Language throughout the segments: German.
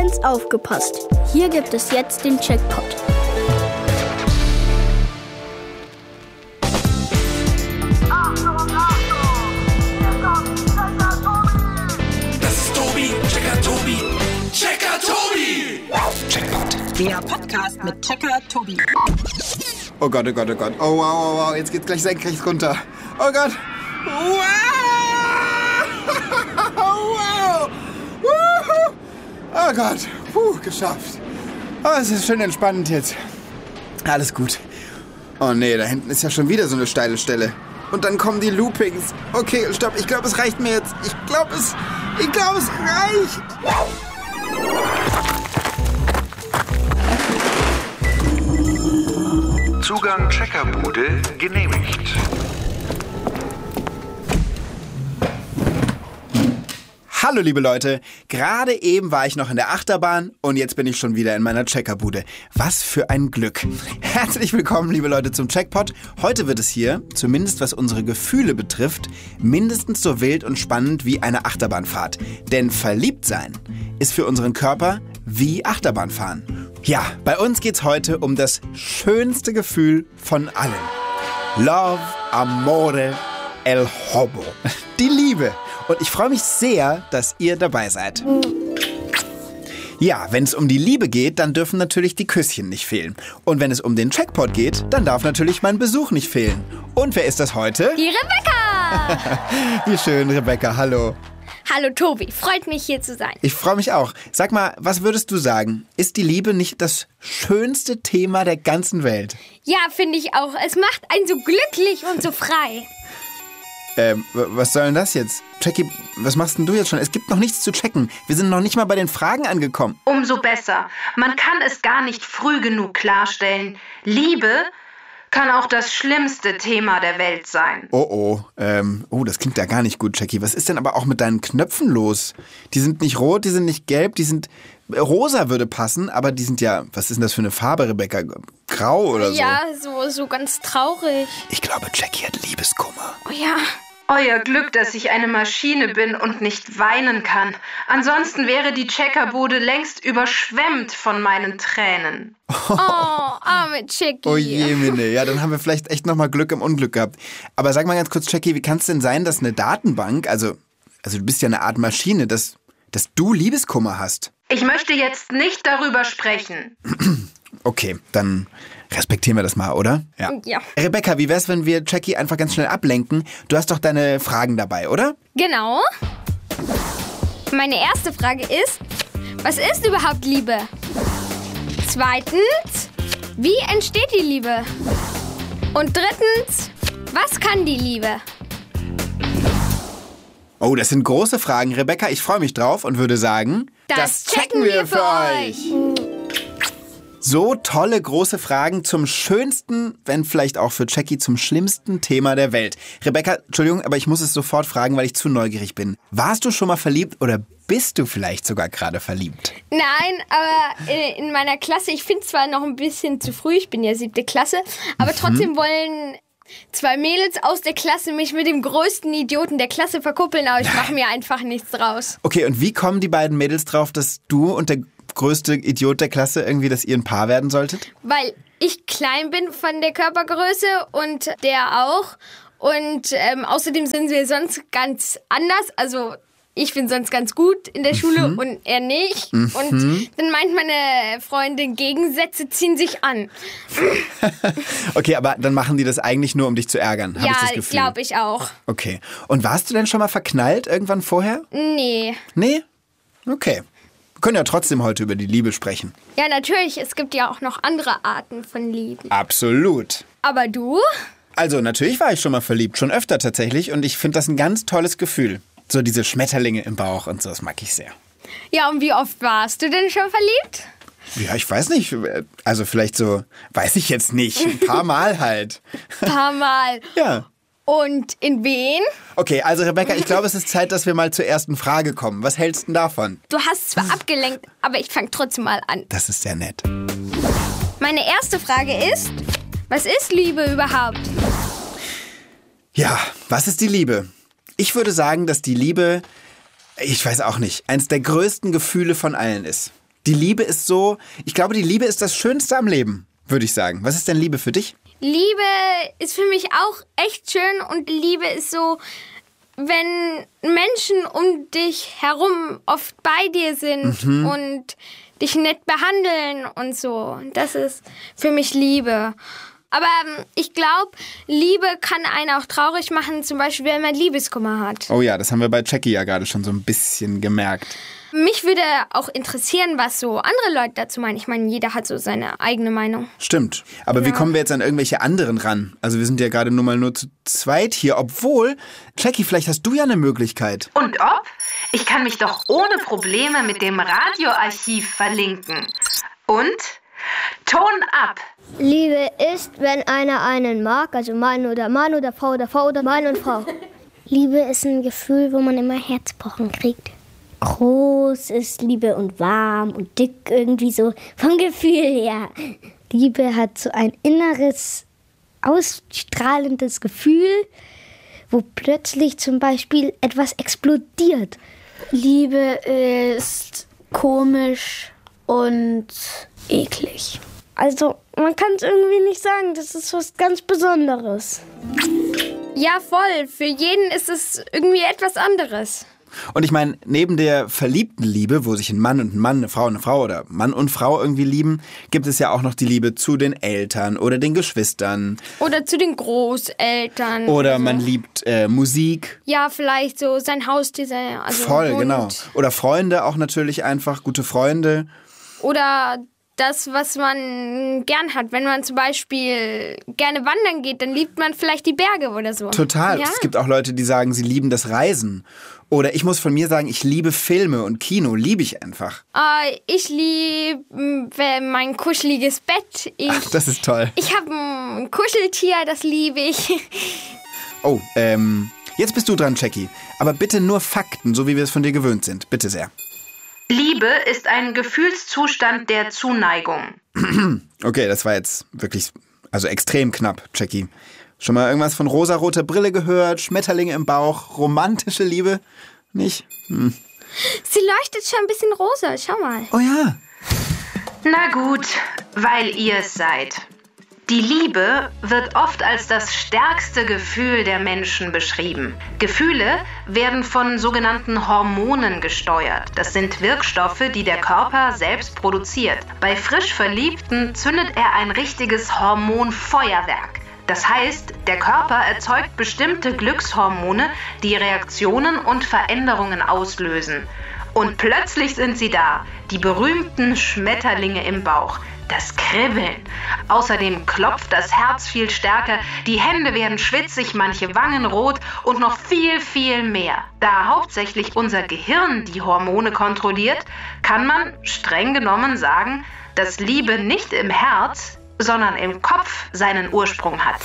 Übrigens aufgepasst, hier gibt es jetzt den Jackpot. Das ist Tobi, Checker Tobi, Checker Tobi! Jackpot. Der Podcast mit Checker Tobi. Oh Gott, oh Gott, oh Gott. Oh, wow, jetzt geht's gleich senkrecht runter. Oh Gott. Wow! Wow! Wuhu! Oh Gott. Geschafft. Oh, es ist schön entspannend jetzt. Alles gut. Oh nee, da hinten ist ja schon wieder so eine steile Stelle. Und dann kommen die Loopings. Okay, stopp. Ich glaube, es reicht mir jetzt. Ich glaube, es reicht. Zugang Checkerbude genehmigt. Hallo liebe Leute, gerade eben war ich noch in der Achterbahn und jetzt bin ich schon wieder in meiner Checkerbude. Was für ein Glück. Herzlich willkommen liebe Leute zum Jackpot. Heute wird es hier, zumindest was unsere Gefühle betrifft, mindestens so wild und spannend wie eine Achterbahnfahrt. Denn verliebt sein ist für unseren Körper wie Achterbahnfahren. Ja, bei uns geht's heute um das schönste Gefühl von allen. Love, amore, el hobo. Die Liebe. Und ich freue mich sehr, dass ihr dabei seid. Ja, wenn es um die Liebe geht, dann dürfen natürlich die Küsschen nicht fehlen. Und wenn es um den Jackpot geht, dann darf natürlich mein Besuch nicht fehlen. Und wer ist das heute? Die Rebecca! Wie schön, Rebecca, hallo. Hallo Tobi, freut mich hier zu sein. Ich freue mich auch. Sag mal, was würdest du sagen? Ist die Liebe nicht das schönste Thema der ganzen Welt? Ja, finde ich auch. Es macht einen so glücklich und so frei. Was soll denn das jetzt? Jackie, was machst denn du jetzt schon? Es gibt noch nichts zu checken. Wir sind noch nicht mal bei den Fragen angekommen. Umso besser. Man kann es gar nicht früh genug klarstellen. Liebe kann auch das schlimmste Thema der Welt sein. Oh, das klingt ja gar nicht gut, Jackie. Was ist denn aber auch mit deinen Knöpfen los? Die sind nicht rot, die sind nicht gelb, die sind... Rosa würde passen, aber die sind ja... Was ist denn das für eine Farbe, Rebecca? Grau oder so? Ja, so ganz traurig. Ich glaube, Jackie hat Liebeskummer. Oh ja. Euer Glück, dass ich eine Maschine bin und nicht weinen kann. Ansonsten wäre die Checkerbude längst überschwemmt von meinen Tränen. Oh, arme Jackie. Oh je, Mine. Ja, dann haben wir vielleicht echt nochmal Glück im Unglück gehabt. Aber sag mal ganz kurz, Jackie, wie kann es denn sein, dass eine Datenbank, also du bist ja eine Art Maschine, dass du Liebeskummer hast? Ich möchte jetzt nicht darüber sprechen. Okay, dann respektieren wir das mal, oder? Ja. Rebecca, wie wär's, wenn wir Jackie einfach ganz schnell ablenken? Du hast doch deine Fragen dabei, oder? Genau. Meine erste Frage ist, was ist überhaupt Liebe? Zweitens, wie entsteht die Liebe? Und drittens, was kann die Liebe? Oh, das sind große Fragen, Rebecca. Ich freue mich drauf und würde sagen, das checken wir für euch. So tolle große Fragen zum schönsten, wenn vielleicht auch für Jackie zum schlimmsten Thema der Welt. Rebecca, Entschuldigung, aber ich muss es sofort fragen, weil ich zu neugierig bin. Warst du schon mal verliebt oder bist du vielleicht sogar gerade verliebt? Nein, aber in meiner Klasse, ich finde zwar noch ein bisschen zu früh, ich bin ja 7. Klasse, aber trotzdem wollen 2 Mädels aus der Klasse mich mit dem größten Idioten der Klasse verkuppeln, aber ich mache mir einfach nichts draus. Okay, und wie kommen die beiden Mädels drauf, dass du und der größte Idiot der Klasse irgendwie, dass ihr ein Paar werden solltet? Weil ich klein bin von der Körpergröße und der auch. Und außerdem sind wir sonst ganz anders. Also ich bin sonst ganz gut in der Schule und er nicht. Und dann meint meine Freundin, Gegensätze ziehen sich an. Okay, aber dann machen die das eigentlich nur, um dich zu ärgern, habe ich das Gefühl. Ja, glaube ich auch. Okay. Und warst du denn schon mal verknallt irgendwann vorher? Nee. Nee? Okay. Wir können ja trotzdem heute über die Liebe sprechen. Ja, natürlich. Es gibt ja auch noch andere Arten von Liebe. Absolut. Aber du? Also, natürlich war ich schon mal verliebt. Schon öfter tatsächlich. Und ich finde das ein ganz tolles Gefühl. So diese Schmetterlinge im Bauch und so, das mag ich sehr. Ja, und wie oft warst du denn schon verliebt? Ja, ich weiß nicht. Also vielleicht so, weiß ich jetzt nicht. Ein paar Mal halt. Ein paar Mal. Ja. Und in wen? Okay, also Rebecca, ich glaube, es ist Zeit, dass wir mal zur ersten Frage kommen. Was hältst du denn davon? Du hast zwar abgelenkt, aber ich fange trotzdem mal an. Das ist sehr nett. Meine erste Frage ist, was ist Liebe überhaupt? Ja, was ist die Liebe? Ich würde sagen, dass die Liebe, ich weiß auch nicht, eins der größten Gefühle von allen ist. Die Liebe ist so, ich glaube, die Liebe ist das Schönste am Leben, würde ich sagen. Was ist denn Liebe für dich? Liebe ist für mich auch echt schön und Liebe ist so, wenn Menschen um dich herum oft bei dir sind und dich nett behandeln und so. Das ist für mich Liebe. Aber ich glaube, Liebe kann einen auch traurig machen, zum Beispiel, wenn man Liebeskummer hat. Oh ja, das haben wir bei Jackie ja gerade schon so ein bisschen gemerkt. Mich würde auch interessieren, was so andere Leute dazu meinen. Ich meine, jeder hat so seine eigene Meinung. Stimmt. Aber wie kommen wir jetzt an irgendwelche anderen ran? Also wir sind ja gerade nur zu zweit hier. Obwohl, Jackie, vielleicht hast du ja eine Möglichkeit. Und ob? Ich kann mich doch ohne Probleme mit dem Radioarchiv verlinken. Und Ton ab. Liebe ist, wenn einer einen mag, also Mann oder Frau oder Frau oder Mann und Frau. Liebe ist ein Gefühl, wo man immer Herzpochen kriegt. Groß ist Liebe und warm und dick irgendwie so vom Gefühl her. Liebe hat so ein inneres, ausstrahlendes Gefühl, wo plötzlich zum Beispiel etwas explodiert. Liebe ist komisch und eklig. Also man kann es irgendwie nicht sagen, das ist was ganz Besonderes. Ja, voll. Für jeden ist es irgendwie etwas anderes. Und ich meine, neben der verliebten Liebe, wo sich ein Mann und ein Mann, eine Frau oder Mann und Frau irgendwie lieben, gibt es ja auch noch die Liebe zu den Eltern oder den Geschwistern. Oder zu den Großeltern. Oder man liebt Musik. Ja, vielleicht so sein Haustier. Also voll, Hund. genau. Oder Freunde auch natürlich einfach, gute Freunde. Oder das, was man gern hat. Wenn man zum Beispiel gerne wandern geht, dann liebt man vielleicht die Berge oder so. Total. Ja. Es gibt auch Leute, die sagen, sie lieben das Reisen. Oder ich muss von mir sagen, ich liebe Filme und Kino, liebe ich einfach. Ich liebe mein kuscheliges Bett. Ach, das ist toll. Ich habe ein Kuscheltier, das liebe ich. Oh, jetzt bist du dran, Jackie. Aber bitte nur Fakten, so wie wir es von dir gewöhnt sind. Bitte sehr. Liebe ist ein Gefühlszustand der Zuneigung. Okay, das war jetzt wirklich, also extrem knapp, Jackie. Schon mal irgendwas von rosaroter Brille gehört, Schmetterlinge im Bauch, romantische Liebe? Nicht? Sie leuchtet schon ein bisschen rosa, schau mal. Oh ja. Na gut, weil ihr es seid. Die Liebe wird oft als das stärkste Gefühl der Menschen beschrieben. Gefühle werden von sogenannten Hormonen gesteuert. Das sind Wirkstoffe, die der Körper selbst produziert. Bei frisch Verliebten zündet er ein richtiges Hormonfeuerwerk. Das heißt, der Körper erzeugt bestimmte Glückshormone, die Reaktionen und Veränderungen auslösen. Und plötzlich sind sie da, die berühmten Schmetterlinge im Bauch. Das Kribbeln. Außerdem klopft das Herz viel stärker, die Hände werden schwitzig, manche Wangen rot und noch viel, viel mehr. Da hauptsächlich unser Gehirn die Hormone kontrolliert, kann man streng genommen sagen, dass Liebe nicht im Herz, sondern im Kopf seinen Ursprung hat.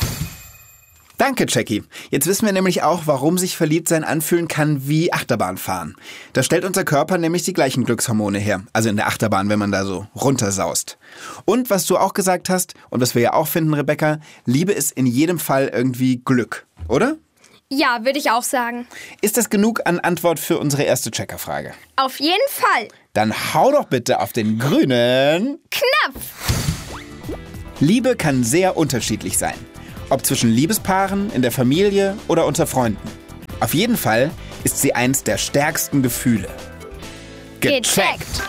Danke, Jackie. Jetzt wissen wir nämlich auch, warum sich Verliebtsein anfühlen kann wie Achterbahnfahren. Da stellt unser Körper nämlich die gleichen Glückshormone her. Also in der Achterbahn, wenn man da so runtersaust. Und was du auch gesagt hast, und was wir ja auch finden, Rebecca, Liebe ist in jedem Fall irgendwie Glück, oder? Ja, würde ich auch sagen. Ist das genug an Antwort für unsere erste Checkerfrage? Auf jeden Fall. Dann hau doch bitte auf den grünen Knopf. Liebe kann sehr unterschiedlich sein. Ob zwischen Liebespaaren, in der Familie oder unter Freunden. Auf jeden Fall ist sie eins der stärksten Gefühle. Gecheckt!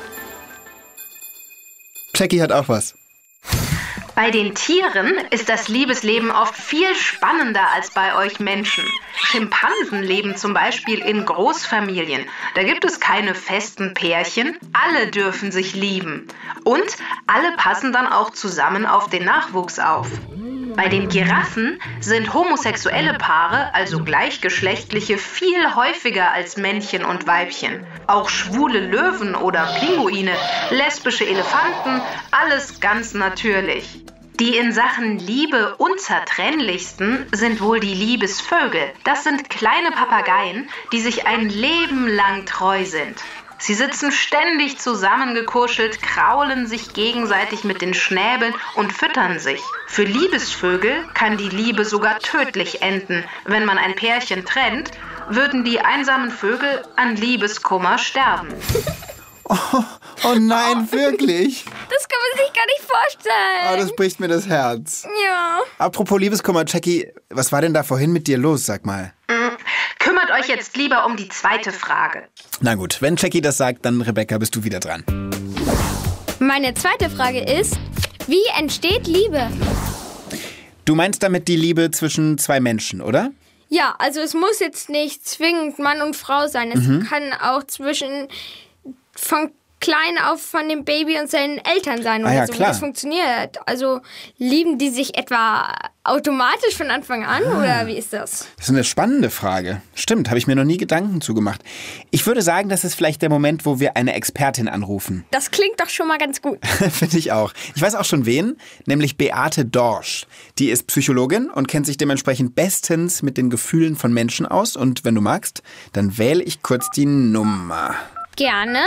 Jackie hat auch was. Bei den Tieren ist das Liebesleben oft viel spannender als bei euch Menschen. Schimpansen leben zum Beispiel in Großfamilien. Da gibt es keine festen Pärchen. Alle dürfen sich lieben. Und alle passen dann auch zusammen auf den Nachwuchs auf. Bei den Giraffen sind homosexuelle Paare, also gleichgeschlechtliche, viel häufiger als Männchen und Weibchen. Auch schwule Löwen oder Pinguine, lesbische Elefanten, alles ganz natürlich. Die in Sachen Liebe unzertrennlichsten sind wohl die Liebesvögel. Das sind kleine Papageien, die sich ein Leben lang treu sind. Sie sitzen ständig zusammengekuschelt, kraulen sich gegenseitig mit den Schnäbeln und füttern sich. Für Liebesvögel kann die Liebe sogar tödlich enden. Wenn man ein Pärchen trennt, würden die einsamen Vögel an Liebeskummer sterben. Oh nein, wirklich? Das kann man sich gar nicht vorstellen. Oh, das bricht mir das Herz. Ja. Apropos Liebeskummer, Jackie, was war denn da vorhin mit dir los, sag mal? Kümmert euch jetzt lieber um die zweite Frage. Na gut, wenn Jackie das sagt, dann Rebecca, bist du wieder dran. Meine zweite Frage ist, wie entsteht Liebe? Du meinst damit die Liebe zwischen zwei Menschen, oder? Ja, also es muss jetzt nicht zwingend Mann und Frau sein. Es kann auch zwischen von klein auf von dem Baby und seinen Eltern sein oder ja, so, wie klar. das funktioniert. Also lieben die sich etwa automatisch von Anfang an oder wie ist das? Das ist eine spannende Frage. Stimmt, habe ich mir noch nie Gedanken zugemacht. Ich würde sagen, das ist vielleicht der Moment, wo wir eine Expertin anrufen. Das klingt doch schon mal ganz gut. Finde ich auch. Ich weiß auch schon wen, nämlich Beate Dorsch. Die ist Psychologin und kennt sich dementsprechend bestens mit den Gefühlen von Menschen aus. Und wenn du magst, dann wähle ich kurz die Nummer. Gerne.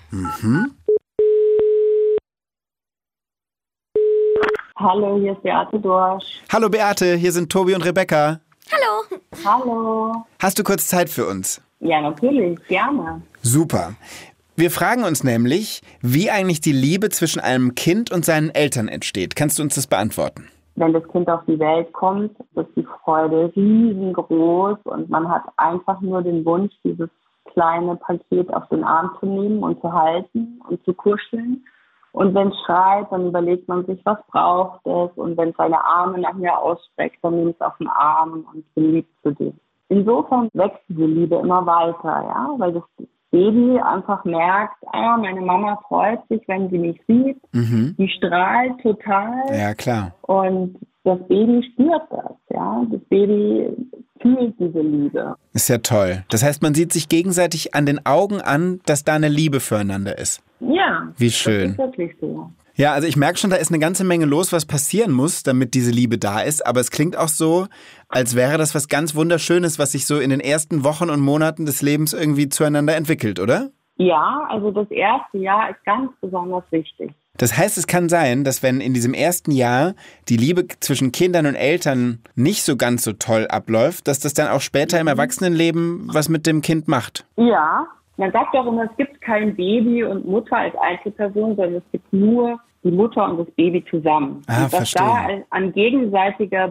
Hallo, hier ist Beate Dorsch. Hallo Beate, hier sind Tobi und Rebecca. Hallo. Hallo. Hast du kurz Zeit für uns? Ja, natürlich, gerne. Super. Wir fragen uns nämlich, wie eigentlich die Liebe zwischen einem Kind und seinen Eltern entsteht. Kannst du uns das beantworten? Wenn das Kind auf die Welt kommt, ist die Freude riesengroß und man hat einfach nur den Wunsch, dieses kleine Paket auf den Arm zu nehmen und zu halten und zu kuscheln. Und wenn es schreit, dann überlegt man sich, was braucht es. Und wenn es seine Arme nach mir ausstreckt, dann nimmt es auf den Arm und bin lieb zu dir. Insofern wächst diese Liebe immer weiter, ja, weil das Baby einfach merkt, meine Mama freut sich, wenn sie mich sieht. Die strahlt total. Ja, klar. Und das Baby spürt das, ja. Das Baby fühlt diese Liebe. Ist ja toll. Das heißt, man sieht sich gegenseitig an den Augen an, dass da eine Liebe füreinander ist. Ja. Wie schön. Das ist wirklich so. Ja, also ich merke schon, da ist eine ganze Menge los, was passieren muss, damit diese Liebe da ist. Aber es klingt auch so, als wäre das was ganz Wunderschönes, was sich so in den ersten Wochen und Monaten des Lebens irgendwie zueinander entwickelt, oder? Ja, also das erste Jahr ist ganz besonders wichtig. Das heißt, es kann sein, dass wenn in diesem ersten Jahr die Liebe zwischen Kindern und Eltern nicht so ganz so toll abläuft, dass das dann auch später im Erwachsenenleben was mit dem Kind macht. Ja, man sagt auch immer, es gibt kein Baby und Mutter als Einzelperson, sondern es gibt nur die Mutter und das Baby zusammen. Ah, und was verstehe. da an gegenseitiger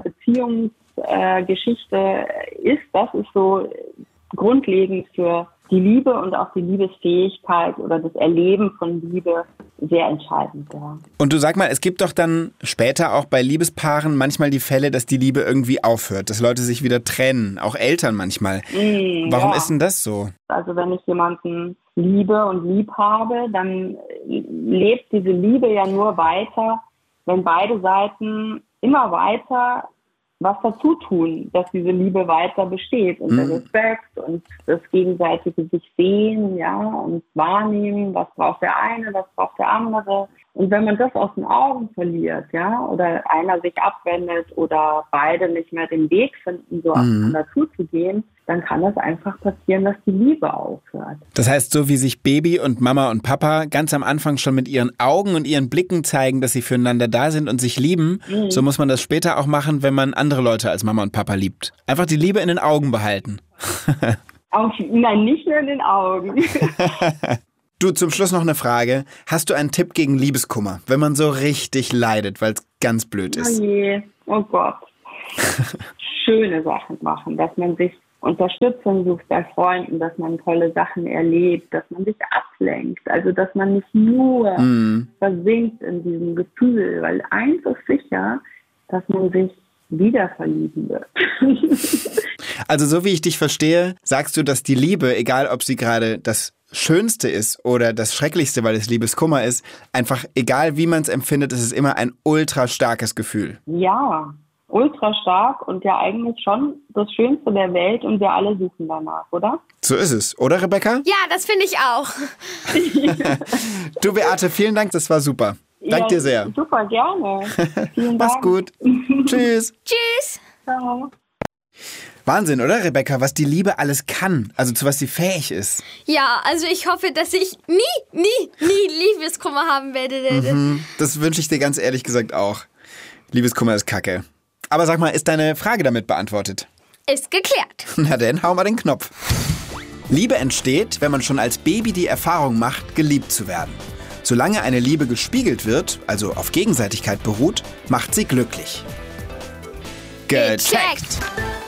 Beziehungsgeschichte ist, das ist so grundlegend für die Liebe und auch die Liebesfähigkeit oder das Erleben von Liebe sehr entscheidend. Ja. Und du sag mal, es gibt doch dann später auch bei Liebespaaren manchmal die Fälle, dass die Liebe irgendwie aufhört, dass Leute sich wieder trennen, auch Eltern manchmal. Warum ist denn das so? Also wenn ich jemanden liebe und lieb habe, dann lebt diese Liebe ja nur weiter, wenn beide Seiten immer weiter was dazu tun, dass diese Liebe weiter besteht und der Respekt und das gegenseitige sich sehen, ja, und wahrnehmen, was braucht der eine, was braucht der andere. Und wenn man das aus den Augen verliert, ja, oder einer sich abwendet oder beide nicht mehr den Weg finden, so aufeinander zuzugehen, dann kann das einfach passieren, dass die Liebe aufhört. Das heißt, so wie sich Baby und Mama und Papa ganz am Anfang schon mit ihren Augen und ihren Blicken zeigen, dass sie füreinander da sind und sich lieben, so muss man das später auch machen, wenn man andere Leute als Mama und Papa liebt. Einfach die Liebe in den Augen behalten. Nein, nicht nur in den Augen. Du, zum Schluss noch eine Frage. Hast du einen Tipp gegen Liebeskummer, wenn man so richtig leidet, weil es ganz blöd Oh ist? je, oh Gott. Schöne Sachen machen, dass man sich Unterstützung sucht bei Freunden, dass man tolle Sachen erlebt, dass man sich ablenkt, also dass man nicht nur versinkt in diesem Gefühl, weil eins ist sicher, dass man sich wieder verlieben wird. Also so wie ich dich verstehe, sagst du, dass die Liebe, egal ob sie gerade das Schönste ist oder das Schrecklichste, weil es Liebeskummer ist, einfach egal wie man es empfindet, es ist immer ein ultra starkes Gefühl. Ja, ultra stark und ja eigentlich schon das Schönste der Welt und wir alle suchen danach, oder? So ist es, oder Rebecca? Ja, das finde ich auch. Du Beate, vielen Dank, das war super. Dank dir sehr. Super, gerne. Vielen Dank. Mach's gut. Tschüss. Tschüss. Ciao. Wahnsinn, oder Rebecca, was die Liebe alles kann, also zu was sie fähig ist. Ja, also ich hoffe, dass ich nie Liebeskummer haben werde. Das wünsche ich dir ganz ehrlich gesagt auch. Liebeskummer ist Kacke. Aber sag mal, ist deine Frage damit beantwortet? Ist geklärt. Na dann, hau mal den Knopf. Liebe entsteht, wenn man schon als Baby die Erfahrung macht, geliebt zu werden. Solange eine Liebe gespiegelt wird, also auf Gegenseitigkeit beruht, macht sie glücklich. Gecheckt!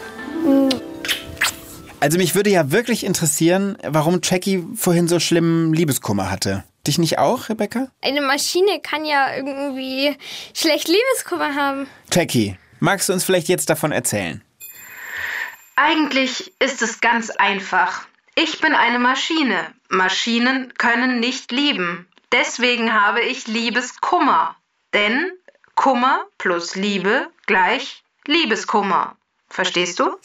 Also mich würde ja wirklich interessieren, warum Jackie vorhin so schlimmen Liebeskummer hatte. Dich nicht auch, Rebecca? Eine Maschine kann ja irgendwie schlecht Liebeskummer haben. Jackie, magst du uns vielleicht jetzt davon erzählen? Eigentlich ist es ganz einfach. Ich bin eine Maschine. Maschinen können nicht lieben. Deswegen habe ich Liebeskummer. Denn Kummer plus Liebe gleich Liebeskummer. Verstehst du?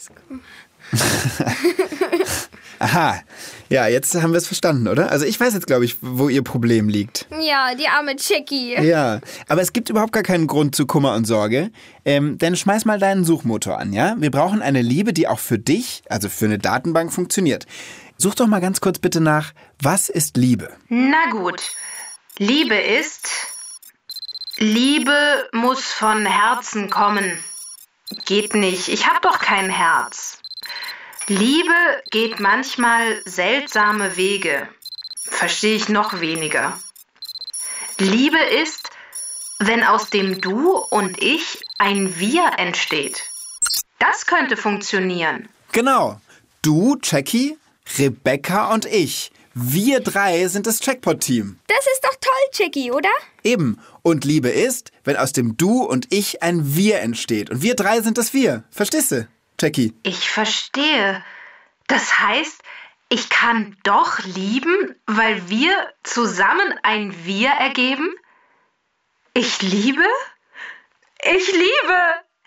Aha, ja, jetzt haben wir es verstanden, oder? Also ich weiß jetzt, glaube ich, wo ihr Problem liegt. Ja, die arme Jackie. Ja, aber es gibt überhaupt gar keinen Grund zu Kummer und Sorge. Denn schmeiß mal deinen Suchmotor an, ja? Wir brauchen eine Liebe, die auch für dich, also für eine Datenbank, funktioniert. Such doch mal ganz kurz bitte nach, was ist Liebe? Na gut. Liebe ist... Liebe muss von Herzen kommen. Geht nicht, ich hab doch kein Herz. Liebe geht manchmal seltsame Wege. Verstehe ich noch weniger. Liebe ist, wenn aus dem Du und Ich ein Wir entsteht. Das könnte funktionieren. Genau. Du, Jackie, Rebecca und ich. Wir 3 sind das Jackpot-Team. Das ist doch toll, Jackie, oder? Eben. Und Liebe ist, wenn aus dem Du und Ich ein Wir entsteht. Und wir 3 sind das Wir. Verstehst du, Jackie? Ich verstehe. Das heißt, ich kann doch lieben, weil wir zusammen ein Wir ergeben? Ich liebe? Ich liebe!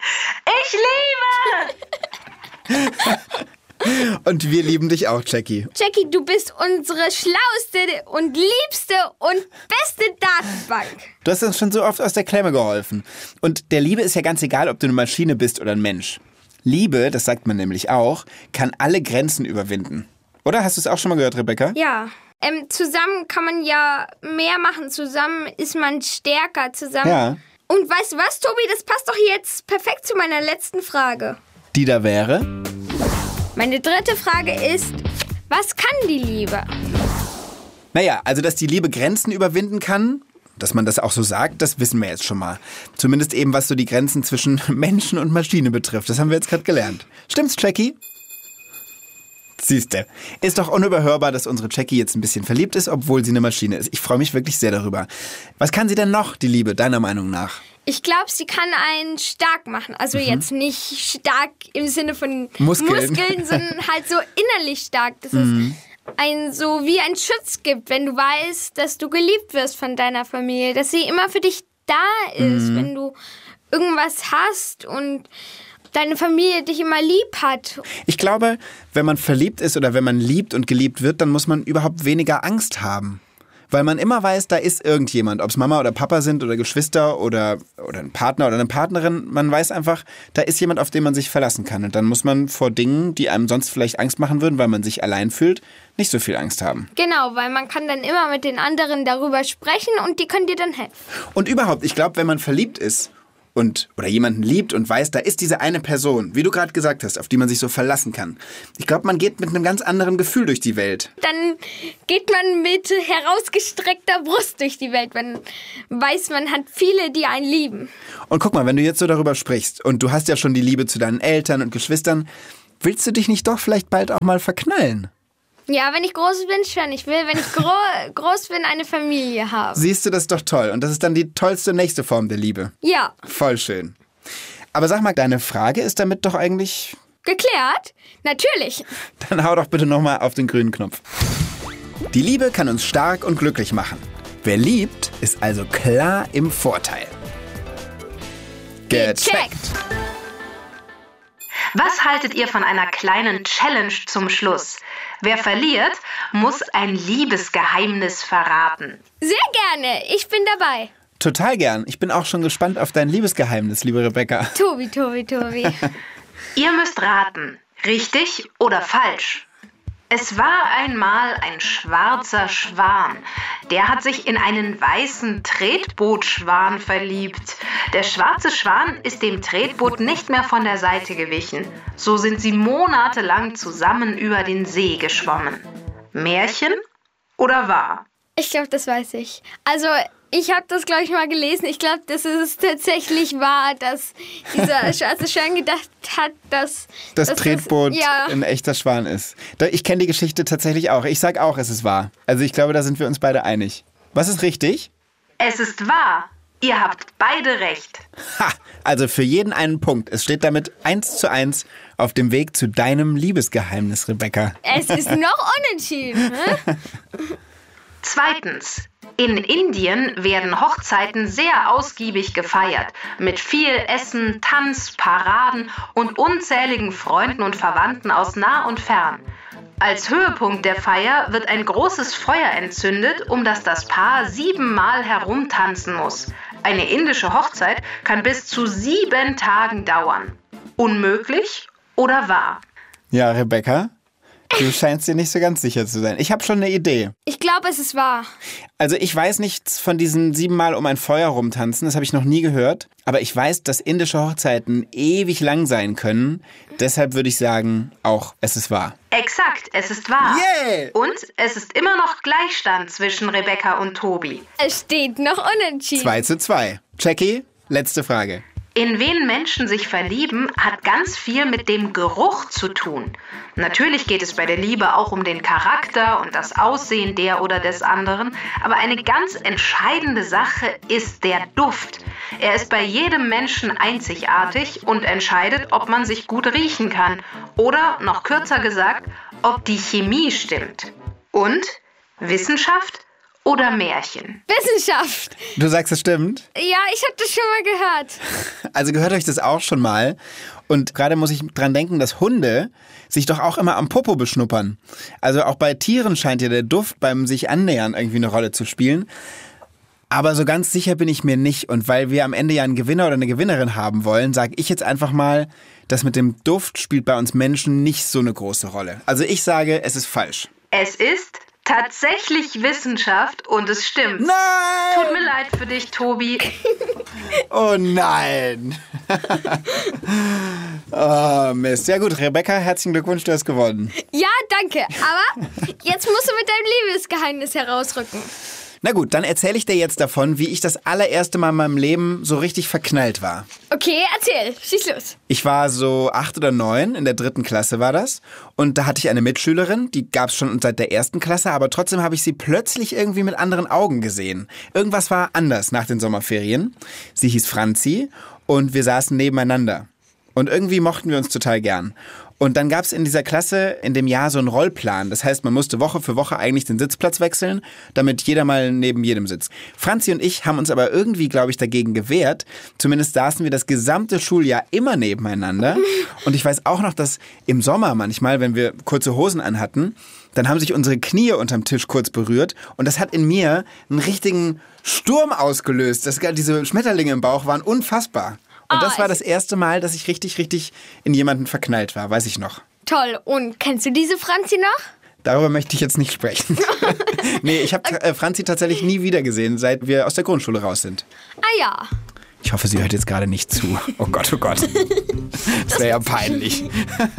Ich liebe! Und wir lieben dich auch, Jackie. Jackie, du bist unsere schlauste und liebste und beste Datenbank. Du hast uns schon so oft aus der Klemme geholfen. Und der Liebe ist ja ganz egal, ob du eine Maschine bist oder ein Mensch. Liebe, das sagt man nämlich auch, kann alle Grenzen überwinden. Oder? Hast du es auch schon mal gehört, Rebecca? Ja. Zusammen kann man ja mehr machen. Zusammen ist man stärker. Zusammen. Ja. Und weißt du was, Tobi? Das passt doch jetzt perfekt zu meiner letzten Frage. Die da wäre? Meine dritte Frage ist, was kann die Liebe? Naja, also dass die Liebe Grenzen überwinden kann, dass man das auch so sagt, das wissen wir jetzt schon mal. Zumindest eben, was so die Grenzen zwischen Menschen und Maschine betrifft. Das haben wir jetzt gerade gelernt. Stimmt's, Jackie? Siehste, ist doch unüberhörbar, dass unsere Jackie jetzt ein bisschen verliebt ist, obwohl sie eine Maschine ist. Ich freue mich wirklich sehr darüber. Was kann sie denn noch, die Liebe, deiner Meinung nach? Ich glaube, sie kann einen stark machen. Also jetzt nicht stark im Sinne von Muskeln sondern halt so innerlich stark. Dass es einen so wie ein Schutz gibt, wenn du weißt, dass du geliebt wirst von deiner Familie. Dass sie immer für dich da ist, wenn du irgendwas hast und deine Familie dich immer lieb hat. Ich glaube, wenn man verliebt ist oder wenn man liebt und geliebt wird, dann muss man überhaupt weniger Angst haben. Weil man immer weiß, da ist irgendjemand, ob es Mama oder Papa sind oder Geschwister oder ein Partner oder eine Partnerin. Man weiß einfach, da ist jemand, auf den man sich verlassen kann. Und dann muss man vor Dingen, die einem sonst vielleicht Angst machen würden, weil man sich allein fühlt, nicht so viel Angst haben. Genau, weil man kann dann immer mit den anderen darüber sprechen und die können dir dann helfen. Und überhaupt, ich glaube, wenn man verliebt ist oder jemanden liebt und weiß, da ist diese eine Person, wie du gerade gesagt hast, auf die man sich so verlassen kann. Ich glaube, man geht mit einem ganz anderen Gefühl durch die Welt. Dann geht man mit herausgestreckter Brust durch die Welt. Man weiß, man hat viele, die einen lieben. Und guck mal, wenn du jetzt so darüber sprichst und du hast ja schon die Liebe zu deinen Eltern und Geschwistern, willst du dich nicht doch vielleicht bald auch mal verknallen? Ja, wenn ich groß bin, schon. Ich will, wenn ich groß bin, eine Familie haben. Siehst du, das ist doch toll. Und das ist dann die tollste nächste Form der Liebe. Ja. Voll schön. Aber sag mal, deine Frage ist damit doch eigentlich... Geklärt? Natürlich. Dann hau doch bitte nochmal auf den grünen Knopf. Die Liebe kann uns stark und glücklich machen. Wer liebt, ist also klar im Vorteil. Gecheckt. Was haltet ihr von einer kleinen Challenge zum Schluss? Wer verliert, muss ein Liebesgeheimnis verraten. Sehr gerne, ich bin dabei. Total gern. Ich bin auch schon gespannt auf dein Liebesgeheimnis, liebe Rebecca. Tobi. Ihr müsst raten, richtig oder falsch. Es war einmal ein schwarzer Schwan. Der hat sich in einen weißen Tretbootschwan verliebt. Der schwarze Schwan ist dem Tretboot nicht mehr von der Seite gewichen. So sind sie monatelang zusammen über den See geschwommen. Märchen oder wahr? Ich glaube, das weiß ich. Also, ich habe das, glaube ich, mal gelesen. Ich glaube, dass es tatsächlich wahr, dass dieser schwarze Schwan gedacht hat, dass das Tretboot ja, ein echter Schwan ist. Ich kenne die Geschichte tatsächlich auch. Ich sag auch, es ist wahr. Also ich glaube, da sind wir uns beide einig. Was ist richtig? Es ist wahr. Ihr habt beide recht. Ha! Also für jeden einen Punkt. Es steht damit 1:1 auf dem Weg zu deinem Liebesgeheimnis, Rebecca. Es ist noch unentschieden. Zweitens. In Indien werden Hochzeiten sehr ausgiebig gefeiert. Mit viel Essen, Tanz, Paraden und unzähligen Freunden und Verwandten aus nah und fern. Als Höhepunkt der Feier wird ein großes Feuer entzündet, um das das Paar 7-mal herumtanzen muss. Eine indische Hochzeit kann bis zu 7 Tagen dauern. Unmöglich oder wahr? Ja, Rebecca, du scheinst dir nicht so ganz sicher zu sein. Ich habe schon eine Idee. Ich glaube, es ist wahr. Also ich weiß nichts von diesen 7-mal um ein Feuer rumtanzen, das habe ich noch nie gehört. Aber ich weiß, dass indische Hochzeiten ewig lang sein können. Deshalb würde ich sagen, auch es ist wahr. Exakt, es ist wahr. Yeah! Und es ist immer noch Gleichstand zwischen Rebecca und Tobi. Es steht noch unentschieden. 2:2. Jackie, letzte Frage. In wen Menschen sich verlieben, hat ganz viel mit dem Geruch zu tun. Natürlich geht es bei der Liebe auch um den Charakter und das Aussehen der oder des anderen, aber eine ganz entscheidende Sache ist der Duft. Er ist bei jedem Menschen einzigartig und entscheidet, ob man sich gut riechen kann oder, noch kürzer gesagt, ob die Chemie stimmt. Und Wissenschaft oder Märchen? Wissenschaft. Du sagst, es stimmt? Ja, ich habe das schon mal gehört. Also gehört euch das auch schon mal. Und gerade muss ich dran denken, dass Hunde sich doch auch immer am Popo beschnuppern. Also auch bei Tieren scheint ja der Duft beim sich annähern irgendwie eine Rolle zu spielen. Aber so ganz sicher bin ich mir nicht. Und weil wir am Ende ja einen Gewinner oder eine Gewinnerin haben wollen, sage ich jetzt einfach mal, das mit dem Duft spielt bei uns Menschen nicht so eine große Rolle. Also ich sage, es ist falsch. Es ist tatsächlich Wissenschaft und es stimmt. Nein! Tut mir leid für dich, Tobi. Oh nein! Oh Mist. Ja gut, Rebecca, herzlichen Glückwunsch, du hast gewonnen. Ja, danke. Aber jetzt musst du mit deinem Liebesgeheimnis herausrücken. Na gut, dann erzähle ich dir jetzt davon, wie ich das allererste Mal in meinem Leben so richtig verknallt war. Okay, erzähl. Schieß los. Ich war so 8 oder 9, in der 3. Klasse war das. Und da hatte ich eine Mitschülerin, die gab es schon seit der 1. Klasse, aber trotzdem habe ich sie plötzlich irgendwie mit anderen Augen gesehen. Irgendwas war anders nach den Sommerferien. Sie hieß Franzi und wir saßen nebeneinander. Und irgendwie mochten wir uns total gern. Und dann gab es in dieser Klasse in dem Jahr so einen Rollplan. Das heißt, man musste Woche für Woche eigentlich den Sitzplatz wechseln, damit jeder mal neben jedem sitzt. Franzi und ich haben uns aber irgendwie, glaube ich, dagegen gewehrt. Zumindest saßen wir das gesamte Schuljahr immer nebeneinander. Und ich weiß auch noch, dass im Sommer manchmal, wenn wir kurze Hosen anhatten, dann haben sich unsere Knie unterm Tisch kurz berührt. Und das hat in mir einen richtigen Sturm ausgelöst. Diese Schmetterlinge im Bauch waren unfassbar. Und das war das erste Mal, dass ich richtig in jemanden verknallt war, weiß ich noch. Toll. Und kennst du diese Franzi noch? Darüber möchte ich jetzt nicht sprechen. Nee, ich habe Franzi tatsächlich nie wieder gesehen, seit wir aus der Grundschule raus sind. Ah ja. Ich hoffe, sie hört jetzt gerade nicht zu. Oh Gott, oh Gott. Das wäre ja peinlich.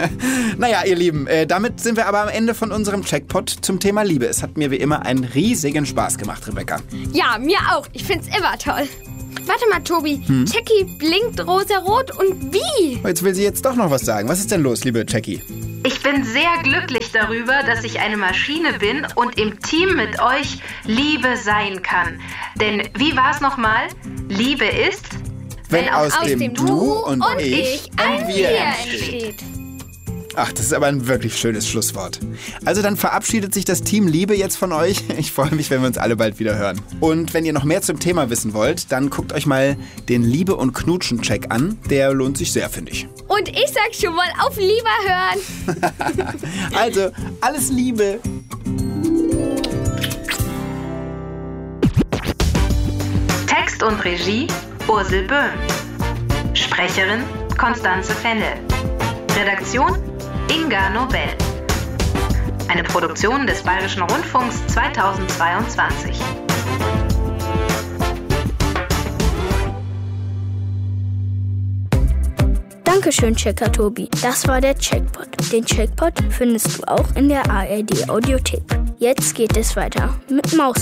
Naja, ihr Lieben, damit sind wir aber am Ende von unserem Checkpot zum Thema Liebe. Es hat mir wie immer einen riesigen Spaß gemacht, Rebecca. Ja, mir auch. Ich find's immer toll. Warte mal, Tobi. Jackie blinkt rosarot und wie? Jetzt will sie jetzt doch noch was sagen. Was ist denn los, liebe Jackie? Ich bin sehr glücklich darüber, dass ich eine Maschine bin und im Team mit euch Liebe sein kann. Denn wie war's nochmal? Liebe ist, wenn aus dem Du und ich ein Wir entsteht. Ach, das ist aber ein wirklich schönes Schlusswort. Also dann verabschiedet sich das Team Liebe jetzt von euch. Ich freue mich, wenn wir uns alle bald wieder hören. Und wenn ihr noch mehr zum Thema wissen wollt, dann guckt euch mal den Liebe- und Knutschen-Check an. Der lohnt sich sehr, finde ich. Und ich sag schon mal, auf lieber hören. Also, alles Liebe. Text und Regie Ursel Böhm. Sprecherin Konstanze Fennel. Redaktion Inga Nobel. Eine Produktion des Bayerischen Rundfunks 2022. Dankeschön, Checker Tobi. Das war der Checkpot. Den Checkpot findest du auch in der ARD Audiothek. Jetzt geht es weiter mit Maus.